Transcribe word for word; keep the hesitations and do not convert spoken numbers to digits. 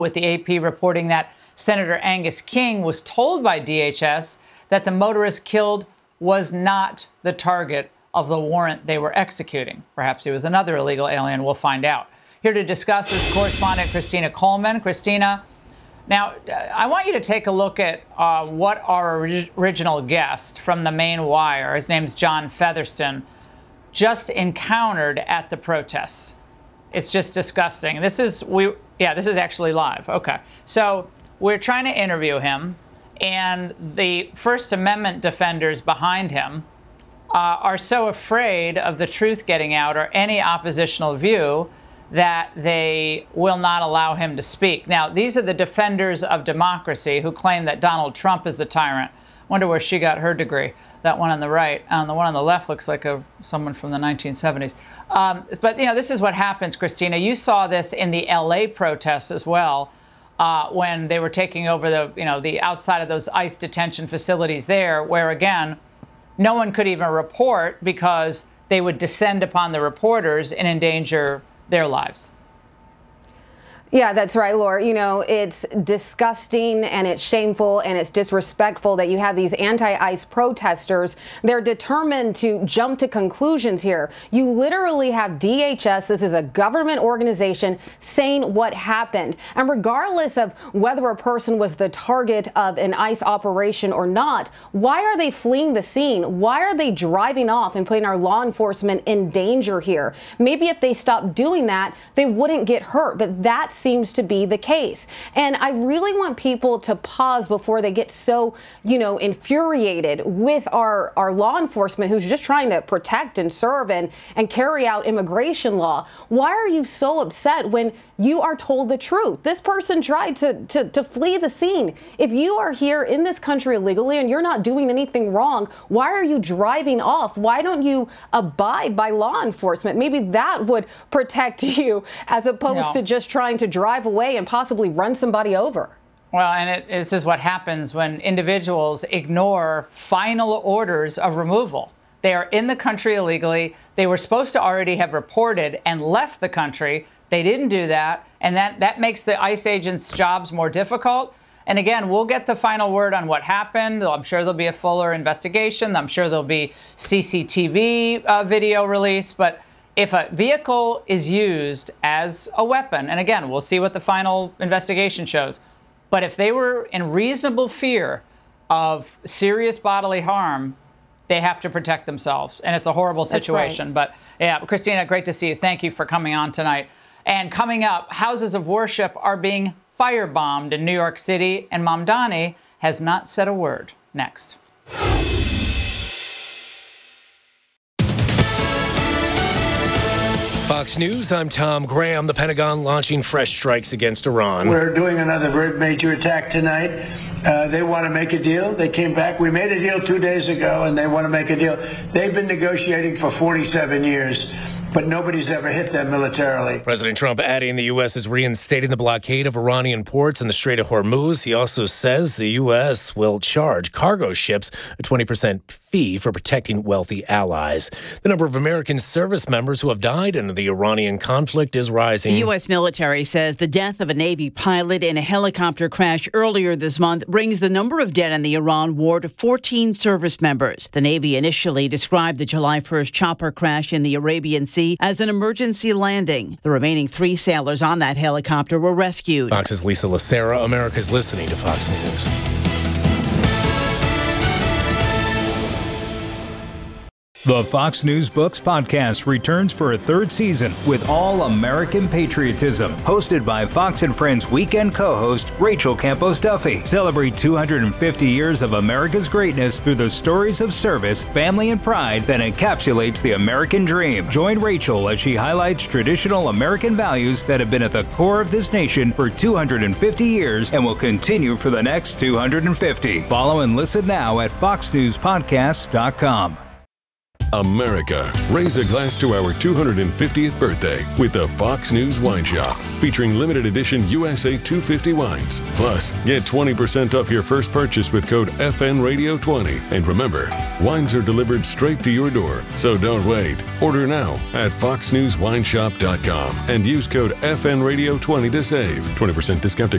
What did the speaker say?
with the A P reporting that Senator Angus King was told by D H S that the motorist killed was not the target of the warrant they were executing. Perhaps he was another illegal alien. We'll find out. Here to discuss is correspondent Christina Coleman. Christina, now I want you to take a look at uh, what our orig- original guest from the Maine Wire, his name's John Featherston, just encountered at the protests. It's just disgusting. This is, we, yeah, this is actually live. Okay. So we're trying to interview him, and the First Amendment defenders behind him uh, are so afraid of the truth getting out or any oppositional view that they will not allow him to speak. Now, these are the defenders of democracy who claim that Donald Trump is the tyrant. Wonder where she got her degree. That one on the right. And the one on the left looks like a someone from the nineteen seventies. Um, but, you know, this is what happens, Christina. You saw this in the L A protests as well, uh, when they were taking over the, you know, the outside of those ICE detention facilities there, where, again, no one could even report because they would descend upon the reporters and endanger their lives. Yeah, that's right, Laura. You know, it's disgusting and it's shameful and it's disrespectful that you have these anti-ICE protesters. They're determined to jump to conclusions here. You literally have D H S, this is a government organization, saying what happened. And regardless of whether a person was the target of an ICE operation or not, why are they fleeing the scene? Why are they driving off and putting our law enforcement in danger here? Maybe if they stopped doing that, they wouldn't get hurt. But that's seems to be the case. And I really want people to pause before they get so, you know, infuriated with our, our law enforcement who's just trying to protect and serve and, and carry out immigration law. Why are you so upset when you are told the truth? This person tried to, to, to flee the scene. If you are here in this country illegally and you're not doing anything wrong, why are you driving off? Why don't you abide by law enforcement? Maybe that would protect you as opposed no. to just trying to drive away and possibly run somebody over. Well, and it, this is what happens when individuals ignore final orders of removal. They are in the country illegally. They were supposed to already have reported and left the country. They didn't do that. And that, that makes the ICE agents' jobs more difficult. And again, we'll get the final word on what happened. I'm sure there'll be a fuller investigation. I'm sure there'll be C C T V uh, video release. But if a vehicle is used as a weapon, and again, we'll see what the final investigation shows, but if they were in reasonable fear of serious bodily harm, they have to protect themselves. And it's a horrible situation. Right. But yeah, Christina, great to see you. Thank you for coming on tonight. And coming up, houses of worship are being firebombed in New York City, and Mamdani has not said a word. Next. Fox News, I'm Tom Graham. The Pentagon launching fresh strikes against Iran. We're doing another very major attack tonight. Uh, they want to make a deal. They came back. We made a deal two days ago, and they want to make a deal. They've been negotiating for forty-seven years. But nobody's ever hit them militarily. President Trump adding the U S is reinstating the blockade of Iranian ports in the Strait of Hormuz. He also says the U S will charge cargo ships a twenty percent fee for protecting wealthy allies. The number of American service members who have died in the Iranian conflict is rising. The U S military says the death of a Navy pilot in a helicopter crash earlier this month brings the number of dead in the Iran war to fourteen service members. The Navy initially described the July first chopper crash in the Arabian Sea as an emergency landing. The remaining three sailors on that helicopter were rescued. Fox's Lisa Lacera. America's listening to Fox News. The Fox News Books podcast returns for a third season with all American patriotism. Hosted by Fox and Friends weekend co-host Rachel Campos Duffy. Celebrate two hundred fifty years of America's greatness through the stories of service, family, and pride that encapsulates the American dream. Join Rachel as she highlights traditional American values that have been at the core of this nation for two hundred fifty years and will continue for the next two hundred fifty. Follow and listen now at fox news podcasts dot com. America, raise a glass to our two hundred fiftieth birthday with the Fox News Wine Shop, featuring limited edition U S A two fifty wines. Plus, get twenty percent off your first purchase with code F N Radio twenty. And remember, wines are delivered straight to your door, so don't wait. Order now at fox news wine shop dot com and use code F N Radio twenty to save. twenty percent discount